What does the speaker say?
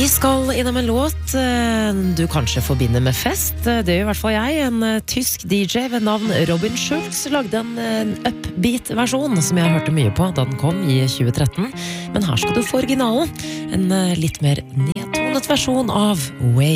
Vi skal innom en låt du kanskje forbinder med fest. Det gjør I hvert fall jeg. En tysk DJ ved navn Robin Schulz lagde en upbeat-versjon som jeg hørte mye på da den kom I 2013. Men her skal du få originalen. En litt mer nedtonet versjon av Way.